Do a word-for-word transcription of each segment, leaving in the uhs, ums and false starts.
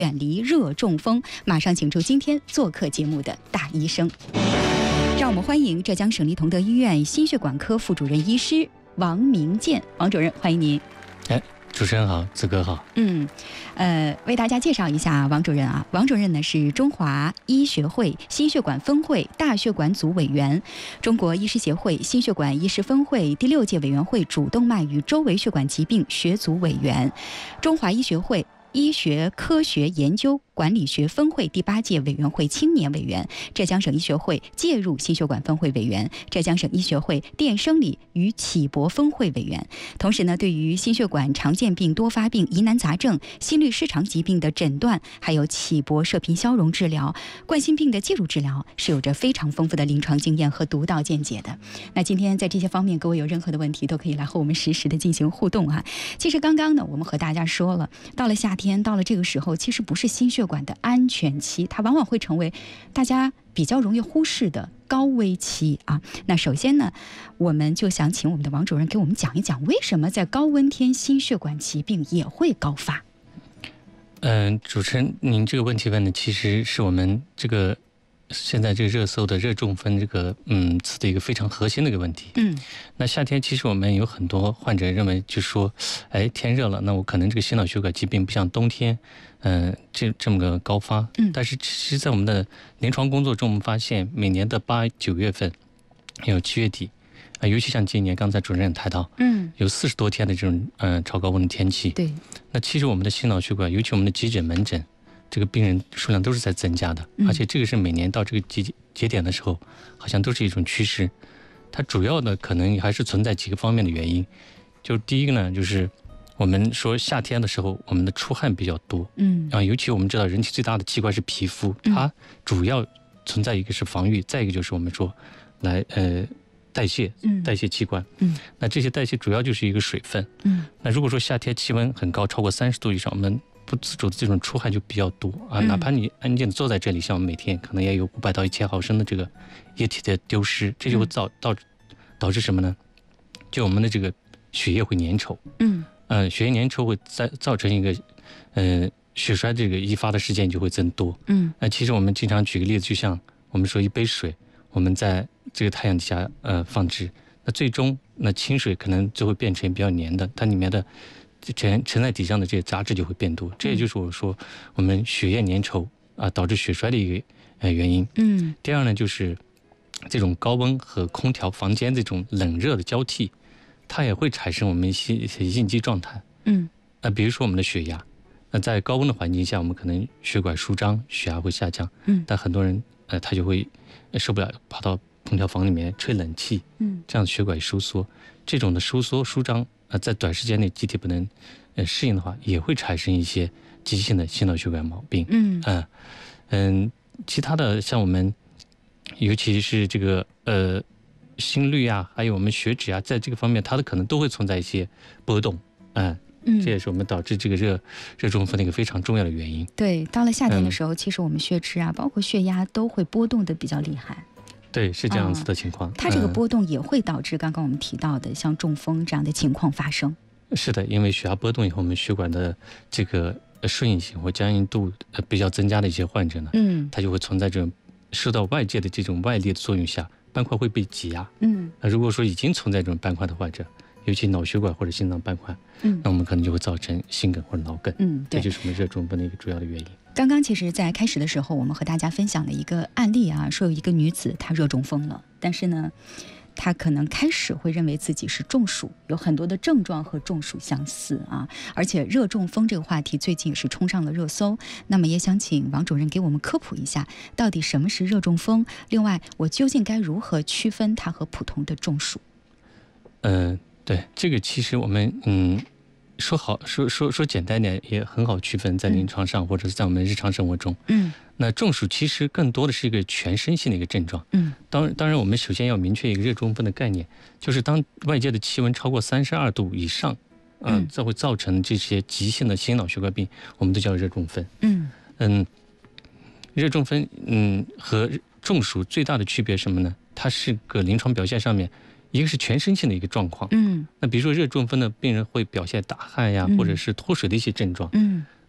远离热中风。马上请出今天做客节目的大医生，让我们欢迎浙江省立同德医院心血管科副主任医师王明建。王主任，欢迎您。 哎，主持人好，子哥好。 嗯，呃，为大家介绍一下王主任啊。王主任呢是中华医学会心血管分会大血管组委员，中国医师协会心血管医师分会第六届委员会主动脉与周围血管疾病学组委员，中华医学会医学科学研究管理学分会第八届委员会青年委员，浙江省医学会介入心血管分会委员，浙江省医学会电生理与起搏分会委员。同时呢，对于心血管常见病、多发病、疑难杂症、心律失常疾病的诊断，还有起搏射频消融治疗、冠心病的介入治疗，是有着非常丰富的临床经验和独到见解的。那今天在这些方面，各位有任何的问题，都可以来和我们实时的进行互动啊。其实刚刚呢，我们和大家说了，到了夏天，到了这个时候，其实不是心血管的安全期，它往往会成为大家比较容易忽视的高危期啊。那首先呢，我们就想请我们的王主任给我们讲一讲，为什么在高温天心血管疾病也会高发？ 嗯、呃，主持人，您这个问题问的其实是我们这个现在这个热搜的热中风这个嗯词的一个非常核心的一个问题。 嗯， 那夏天其实我们有很多患者认为，就说，哎，天热了，那我可能这个心脑血管疾病不像冬天，嗯、呃，这这么个高发。 嗯， 但是其实，在我们的临床工作中，我们发现每年的八九月份，还有七月底，啊、呃，尤其像今年，刚才主任也谈到， 嗯，有四十多天的这种嗯、呃、超高温的天气。 对， 那其实我们的心脑血管，尤其我们的急诊门诊，这个病人数量都是在增加的，而且这个是每年到这个节节点的时候，好像都是一种趋势。它主要的可能还是存在几个方面的原因。就第一个呢，就是我们说夏天的时候，我们的出汗比较多， 嗯啊，尤其我们知道人体最大的器官是皮肤，它主要存在一个是防御，再一个就是我们说来呃代谢，代谢器官， 嗯， 那这些代谢主要就是一个水分， 嗯， 那如果说夏天气温很高，超过三十度以上，我们不自主的这种出汗就比较多啊，哪怕你安静的坐在这里，像我们每天可能也有五百到一千毫升的这个液体的丢失，这就会造导导致什么呢？就我们的这个血液会粘稠， 嗯， 呃，血液粘稠会造造成一个，呃，血栓这个易发的事件就会增多， 嗯， 那其实我们经常举个例子，就像我们说一杯水，我们在这个太阳底下呃放置，那最终那清水可能就会变成比较黏的，它里面的沉沉在底上的这些杂质就会变多，这也就是我说我们血液粘稠啊导致血栓的一个呃原因。 嗯， 第二呢，就是这种高温和空调房间这种冷热的交替，它也会产生我们一些一些应激状态。 嗯， 那比如说我们的血压，那在高温的环境下，我们可能血管舒张，血压会下降。 嗯， 但很多人呃他就会受不了，跑到空调房里面吹冷气。 嗯，这样血管收缩，这种的收缩舒张。呃，在短时间内机体不能呃适应的话，也会产生一些急性的心脑血管毛病。 嗯嗯、呃、嗯，其他的像我们，尤其是这个呃心率啊，还有我们血脂啊，在这个方面，它的可能都会存在一些波动。嗯、呃、这也是我们导致这个热热中风的一个非常重要的原因。 对，到了夏天的时候，嗯、其实我们血脂啊，包括血压都会波动的比较厉害。 对，是这样子的情况。 嗯、它这个波动也会导致刚刚我们提到的像中风这样的情况发生。 是的，因为血压波动以后，我们血管的这个顺应性或僵硬度呃比较增加的一些患者呢， 嗯， 它就会存在这种受到外界的这种外力的作用下，斑块会被挤压。 嗯， 那如果说已经存在这种斑块的患者，尤其脑血管或者心脏斑块， 嗯， 那我们可能就会造成心梗或者脑梗。 嗯，对， 这就是我们热中风的一个主要的原因。 刚刚其实在开始的时候，我们和大家分享了一个案例啊，说有一个女子她热中风了，但是呢她可能开始会认为自己是中暑，有很多的症状和中暑相似啊，而且热中风这个话题最近也是冲上了热搜。那么也想请王主任给我们科普一下，到底什么是热中风？另外，我究竟该如何区分它和普通的中暑？ 嗯、呃，对，这个其实我们嗯。说好说说说简单点也很好区分，在临床上、嗯、或者是在我们日常生活中， 嗯， 那中暑其实更多的是一个全身性的一个症状， 嗯， 当当然我们首先要明确一个热中风的概念，就是当外界的气温超过三十二度以上，呃、嗯，这会造成这些急性的心脑血管病，我们都叫热中风， 嗯嗯，热中风嗯和中暑最大的区别是什么呢？它是个临床表现上面。一个是全身性的一个状况， 嗯， 那比如说热中风的病人会表现打鼾呀， 嗯、 或者是脱水的一些症状， 嗯，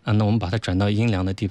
啊，那我们把它转到阴凉的地